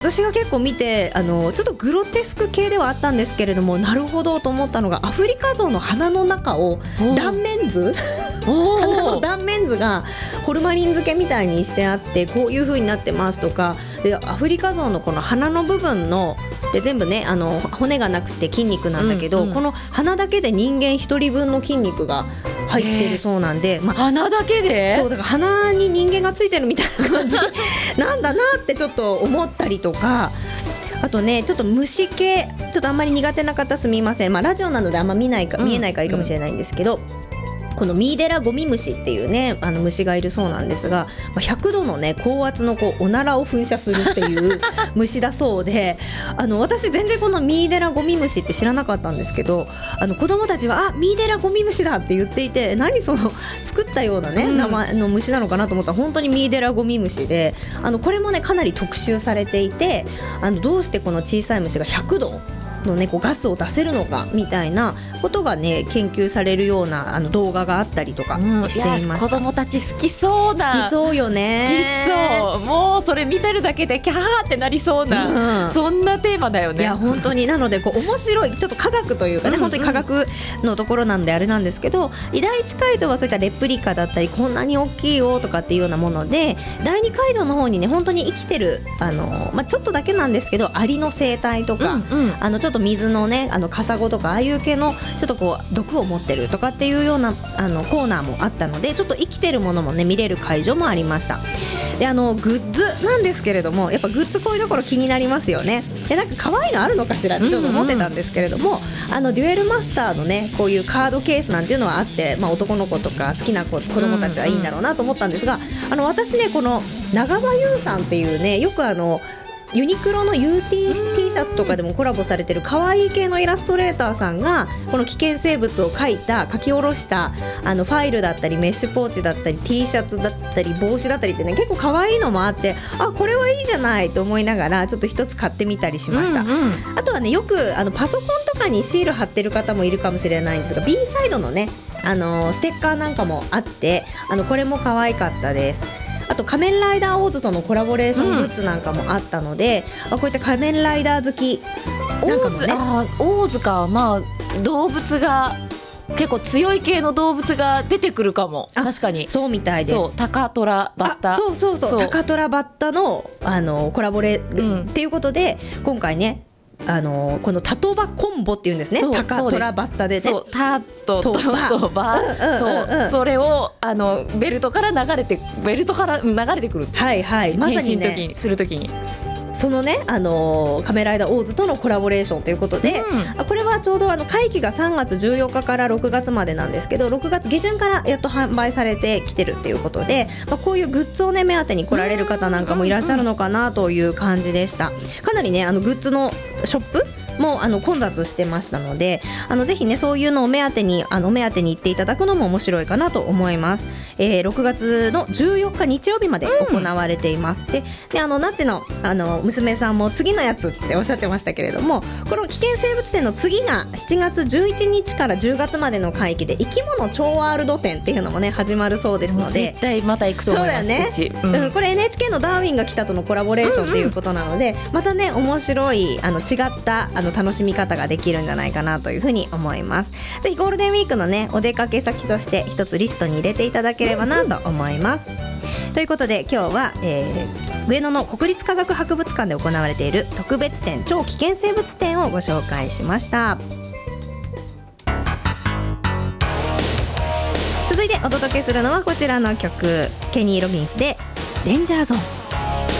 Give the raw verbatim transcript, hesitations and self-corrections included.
私が結構見てあのちょっとグロテスク系ではあったんですけれども、なるほどと思ったのがアフリカゾウの鼻の中を断面図鼻の断面図がホルマリン漬けみたいにしてあって、こういう風になってますとかで、アフリカゾウのこの鼻の部分ので全部ねあの骨がなくて筋肉なんだけど、うんうん、この鼻だけで人間ひとりぶんの筋肉が入ってるそうなんで、 まあ、鼻だけでそうだから鼻に人間がついてるみたいな感じなんだなってちょっと思ったりとか、あとねちょっと虫系ちょっとあんまり苦手な方すみません、まあ、ラジオなのであんま見ないか、見えないからいいかもしれないんですけど、うんうん、このミイデラゴミムシっていうねあの虫がいるそうなんですが、まあ、ひゃくどのね高圧のこうおならを噴射するっていう虫だそうで、あの私全然このミイデラゴミムシって知らなかったんですけど、あの子供たちはあミイデラゴミムシだって言っていて、何その作ったようなね、うん、名前の虫なのかなと思ったら本当にミイデラゴミムシで、あのこれもねかなり特集されていて、あのどうしてこの小さい虫がひゃくどの、ね、こうガスを出せるのかみたいなことがね研究されるようなあの動画があったりとかしていました、うん、 子供たち好きそうな、 好きそうよね、 好きそう、もうそれ見てるだけでキャーってなりそうな、うん、そんなテーマだよね。 いや本当になのでこう面白いちょっと科学というかね、うんうん、本当に科学のところなんであれなんですけど、だいいち会場はそういったレプリカだったりこんなに大きいよとかっていうようなもので、だいに会場の方にね本当に生きてるあの、まあ、ちょっとだけなんですけどアリの生態とか、うんうん、あのちょっと水のねあのカサゴとかああいう系のちょっとこう毒を持ってるとかっていうようなあのコーナーもあったので、ちょっと生きてるものもね見れる会場もありました。であのグッズなんですけれども、やっぱグッズこういうところ気になりますよね。でなんか可愛いのあるのかしらってちょっと思ってたんですけれども、うんうん、あのデュエルマスターのねこういうカードケースなんていうのはあって、まあ、男の子とか好きな子子供たちはいいんだろうなと思ったんですが、うんうん、あの私ねこの長場優さんっていうねよくあのユニクロの ユーティー T シャツとかでもコラボされてる可愛い系のイラストレーターさんがこの危険生物を描いた書き下ろしたあのファイルだったりメッシュポーチだったり T シャツだったり帽子だったりってね結構可愛いのもあって、あこれはいいじゃないと思いながらちょっと一つ買ってみたりしました、うんうん、あとはねよくあのパソコンとかにシール貼ってる方もいるかもしれないんですが B サイドのねあのステッカーなんかもあってあのこれも可愛かったです。あと仮面ライダーオーズとのコラボレーショングッズなんかもあったので、うん、こういった仮面ライダー好きなんかもね、 あオーズか、まあ動物が結構強い系の動物が出てくるかも。確かにそうみたいです。 そうタカトラバッタ、 そうそうそうタカトラバッタの、あのコラボレ、うん、っていうことで今回ねあのー、このタトバコンボっていうんですね。タカトラバッタでね、 そうタトとバ、そうそれをあのベルトから流れてベルトから流れてくる、 はいはい、まさにね変身時にするときにそのね、あのー、仮面ライダーオーズとのコラボレーションということで、うん、これはちょうどあの会期がさんがつじゅうよっかからろくがつまでなんですけど、ろくがつ下旬からやっと販売されてきてるっていうことで、まあ、こういうグッズをね目当てに来られる方なんかもいらっしゃるのかなという感じでした。かなりねあのグッズのショップもあの混雑してましたので、あのぜひねそういうのを目当てにあの目当てに行っていただくのも面白いかなと思います、えー、ろくがつのじゅうよっか日曜日まで行われています、うん、で, であのナッチ の, あの娘さんも次のやつっておっしゃってましたけれども、この危険生物展の次がしちがつじゅういちにちからじゅうがつまでの会期で生き物超ワールド展っていうのもね始まるそうですので、 絶対また行くと思います。 そうだよね、 うち、 うんうん、これ エヌエイチケー のダーウィンが来たとのコラボレーションということなので、うんうん、またね面白いあの違ったあの楽しみ方ができるんじゃないかなというふうに思います。ぜひゴールデンウィークのねお出かけ先として一つリストに入れていただければなと思います、うんうん、ということで今日は、えー、上野の国立科学博物館で行われている特別展超危険生物展をご紹介しました。続いてお届けするのはこちらの曲、ケニー・ロギンスでデンジャーゾーン。